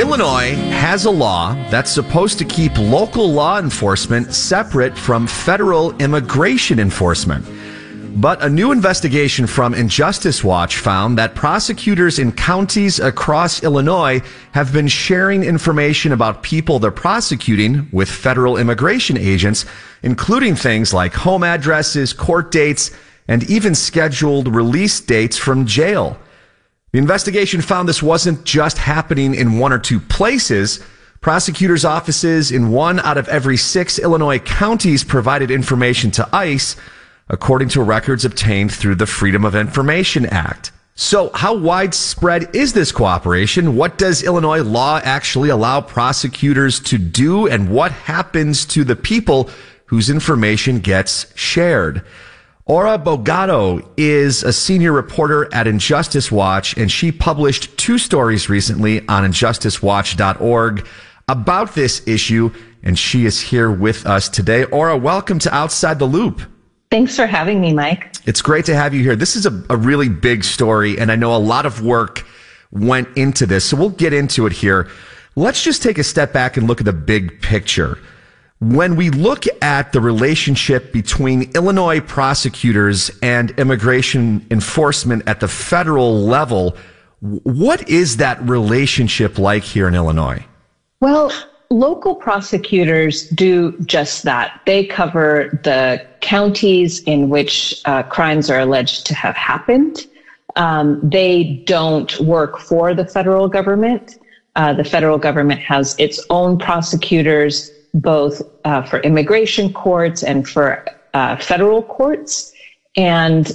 Illinois has a law that's supposed to keep local law enforcement separate from federal immigration enforcement. But a new investigation from Injustice Watch found that prosecutors in counties across Illinois have been sharing information about people they're prosecuting with federal immigration agents, including things like home addresses, court dates, and even scheduled release dates from jail. The investigation found this wasn't just happening in one or two places. Prosecutors' offices in 1 out of every 6 Illinois counties provided information to ICE, according to records obtained through the Freedom of Information Act. So how widespread is this cooperation? What does Illinois law actually allow prosecutors to do? And what happens to the people whose information gets shared? Ora Bogado is a senior reporter at Injustice Watch, and she published 2 stories recently on injusticewatch.org about this issue, and she is here with us today. Ora, welcome to Outside the Loop. Thanks for having me, Mike. It's great to have you here. This is a really big story, and I know a lot of work went into this, so we'll get into it here. Let's just take a step back and look at the big picture. When we look at the relationship between Illinois prosecutors and immigration enforcement at the federal level, what is that relationship like here in Illinois? Well, local prosecutors do just that. They cover the counties in which crimes are alleged to have happened. They don't work for the federal government. The federal government has its own prosecutors, both for immigration courts and for federal courts. And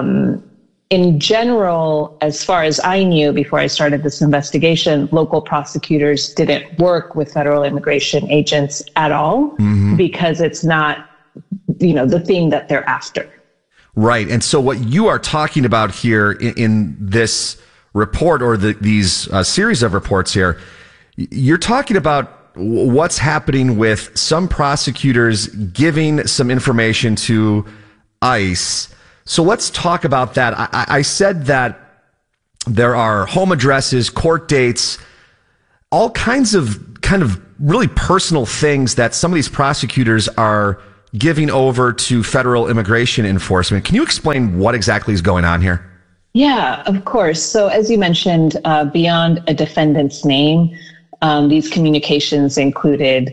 in general, as far as I knew before I started this investigation, local prosecutors didn't work with federal immigration agents at all because it's not, the thing that they're after. Right. And so what you are talking about here in this report, or these series of reports here, you're talking about what's happening with some prosecutors giving some information to ICE. So let's talk about that. I said that there are home addresses, court dates, all kinds of kind of really personal things that some of these prosecutors are giving over to federal immigration enforcement. Can you explain what exactly is going on here? Yeah, of course. So as you mentioned, beyond a defendant's name, these communications included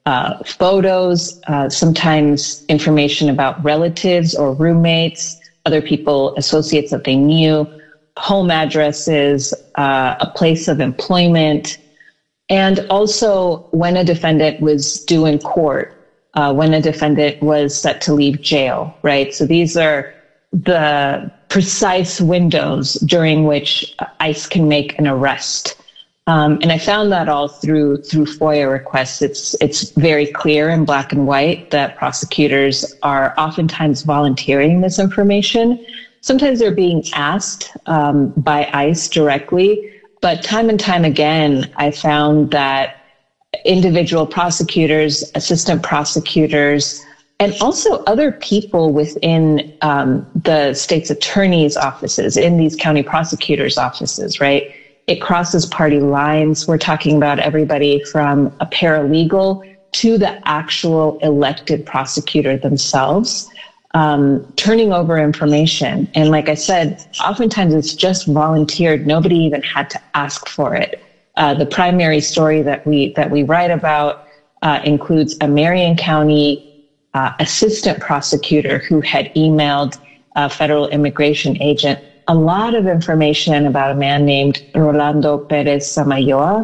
photos, sometimes information about relatives or roommates, other people, associates that they knew, home addresses, a place of employment, and also when a defendant was due in court, when a defendant was set to leave jail, right? So these are the precise windows during which ICE can make an arrest. And I found that all through FOIA requests. It's very clear in black and white that prosecutors are oftentimes volunteering this information. Sometimes they're being asked by ICE directly, but time and time again, I found that individual prosecutors, assistant prosecutors, and also other people within the state's attorney's offices, in these county prosecutors' offices, right? It crosses party lines. We're talking about everybody from a paralegal to the actual elected prosecutor themselves, turning over information. And like I said, oftentimes it's just volunteered. Nobody even had to ask for it. The primary story that we write about includes a Marion County assistant prosecutor who had emailed a federal immigration agent a lot of information about a man named Rolando Perez Samayoa.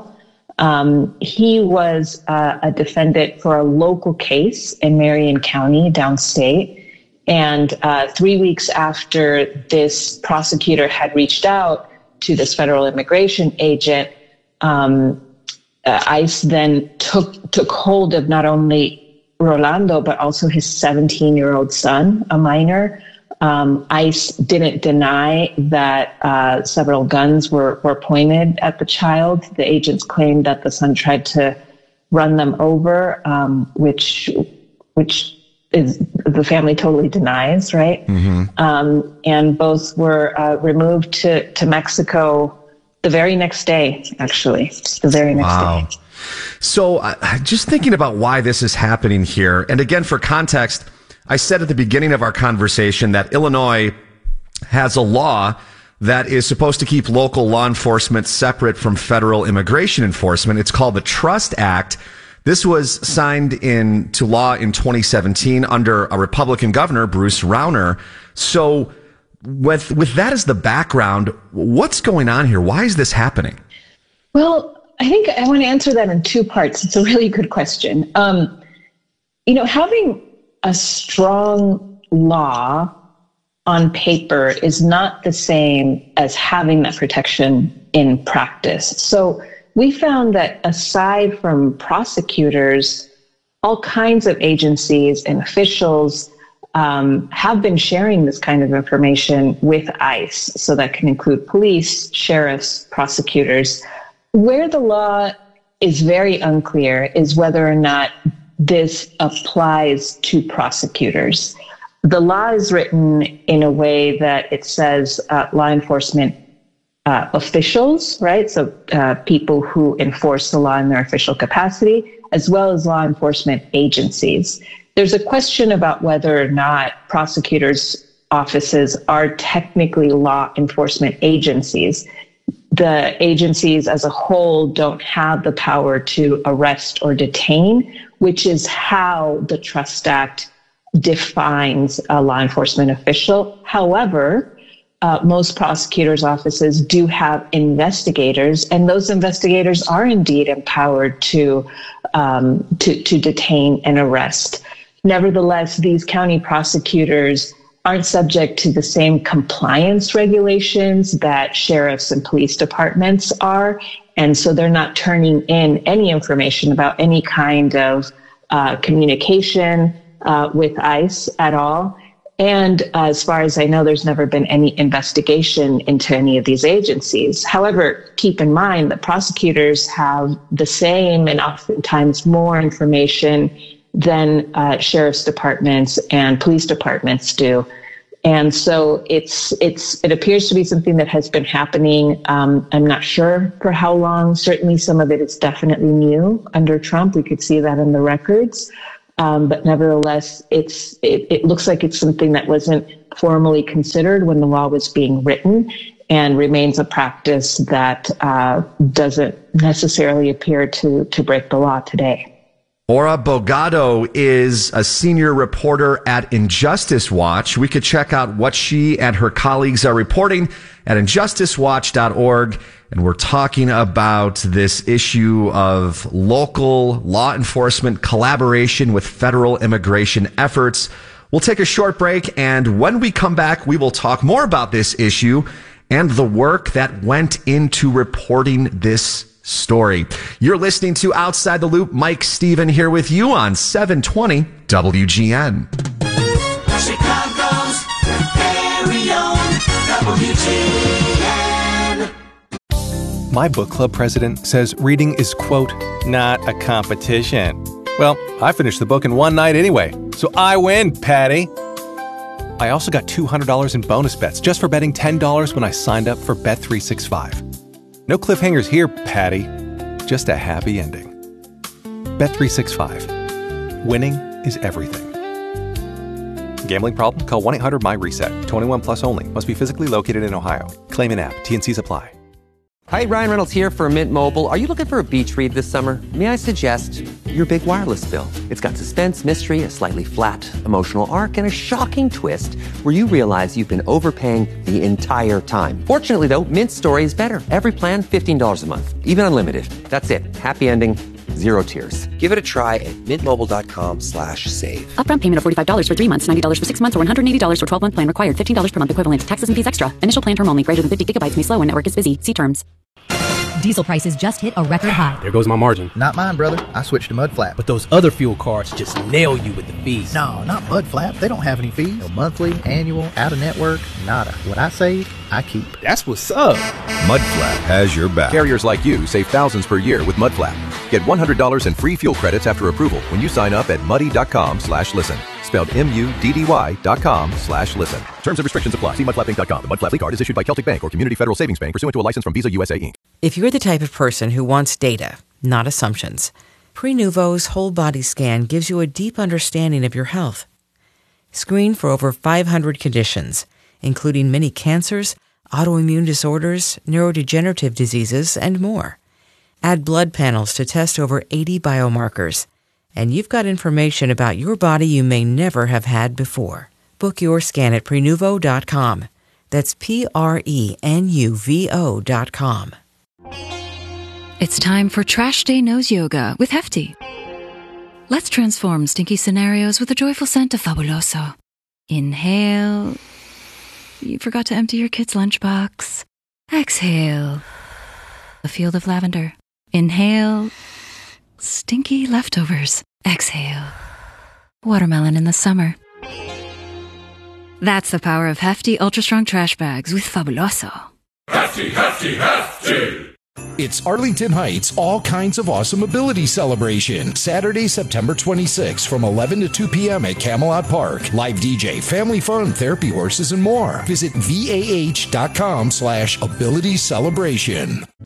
He was a defendant for a local case in Marion County, downstate. And 3 weeks after this prosecutor had reached out to this federal immigration agent, ICE then took hold of not only Rolando, but also his 17-year-old son, a minor. ICE didn't deny that several guns were pointed at the child. The agents claimed that the son tried to run them over, which is the family totally denies, right? Mm-hmm. And both were removed to Mexico. the very next day, actually. The very next day. So just thinking about why this is happening here. And again, for context, I said at the beginning of our conversation that Illinois has a law that is supposed to keep local law enforcement separate from federal immigration enforcement. It's called the Trust Act. This was signed into law in 2017 under a Republican governor, Bruce Rauner. So with that as the background, what's going on here? Why is this happening? Well, I think I want to answer that in two parts. It's a really good question. Having a strong law on paper is not the same as having that protection in practice. So we found that aside from prosecutors, all kinds of agencies and officials have been sharing this kind of information with ICE. So that can include police, sheriffs, prosecutors. Where the law is very unclear is whether or not this applies to prosecutors. The law is written in a way that it says law enforcement officials, right? So people who enforce the law in their official capacity, as well as law enforcement agencies. There's a question about whether or not prosecutors' offices are technically law enforcement agencies. The agencies as a whole don't have the power to arrest or detain, which is how the Trust Act defines a law enforcement official. However, most prosecutors' offices do have investigators, and those investigators are indeed empowered to detain and arrest. Nevertheless, these county prosecutors aren't subject to the same compliance regulations that sheriffs and police departments are, and so they're not turning in any information about any kind of communication with ICE at all. And as far as I know, there's never been any investigation into any of these agencies. However, keep in mind that prosecutors have the same and oftentimes more information than sheriff's departments and police departments do. And so it appears to be something that has been happening. I'm not sure for how long. Certainly some of it is definitely new under Trump. We could see that in the records. But nevertheless, it looks like it's something that wasn't formally considered when the law was being written and remains a practice that doesn't necessarily appear to break the law today. Ora Bogado is a senior reporter at Injustice Watch. We could check out what she and her colleagues are reporting at injusticewatch.org. And we're talking about this issue of local law enforcement collaboration with federal immigration efforts. We'll take a short break, and when we come back, we will talk more about this issue and the work that went into reporting this story. You're listening to Outside the Loop. Mike Stephen here with you on 720 WGN. Chicago's very own WGN. My book club president says reading is, quote, not a competition. Well, I finished the book in one night anyway, so I win, Patty. I also got $200 in bonus bets just for betting $10 when I signed up for Bet365. No cliffhangers here, Patty. Just a happy ending. Bet365. Winning is everything. Gambling problem? Call 1-800-MY-RESET. 21 plus only. Must be physically located in Ohio. Claim an app. T&Cs apply. Hi, Ryan Reynolds here for Mint Mobile. Are you looking for a beach read this summer? May I suggest your big wireless bill? It's got suspense, mystery, a slightly flat, emotional arc, and a shocking twist where you realize you've been overpaying the entire time. Fortunately, though, Mint's story is better. Every plan, $15 a month. Even unlimited. That's it. Happy ending. Zero tears. Give it a try at mintmobile.com/save. Upfront payment of $45 for 3 months, $90 for 6 months, or $180 for 12-month plan required. $15 per month equivalent. Taxes and fees extra. Initial plan term only. Greater than 50 gigabytes may slow when network is busy. See terms. Diesel prices just hit a record high. There goes my margin. Not mine, brother. I switched to Mudflap. But those other fuel cards just nail you with the fees. No, not Mudflap. They don't have any fees. No monthly, annual, out-of-network, nada. What I save, I keep. That's what's up. Mudflat has your back. Carriers like you save thousands per year with Mudflat. Get $100 in free fuel credits after approval when you sign up at muddy.com/listen. Spelled MUDDY.com/listen. Terms and restrictions apply. See mudflapping.com. The Mudflat card is issued by Celtic Bank or Community Federal Savings Bank pursuant to a license from Visa USA Inc. If you're the type of person who wants data, not assumptions, Prenuvo's whole body scan gives you a deep understanding of your health. Screen for over 500 conditions, including many cancers, autoimmune disorders, neurodegenerative diseases, and more. Add blood panels to test over 80 biomarkers, and you've got information about your body you may never have had before. Book your scan at Prenuvo.com. That's Prenuvo.com. It's time for Trash Day Nose Yoga with Hefty. Let's transform stinky scenarios with a joyful scent of Fabuloso. Inhale. You forgot to empty your kid's lunchbox. Exhale. A field of lavender. Inhale. Stinky leftovers. Exhale. Watermelon in the summer. That's the power of Hefty Ultra Strong Trash Bags with Fabuloso. Hefty, Hefty, Hefty! It's Arlington Heights All Kinds of Awesome Ability Celebration, Saturday, September 26th from 11 to 2 p.m. at Camelot Park. Live DJ, family fun, therapy horses, and more. Visit VAH.com/ability celebration.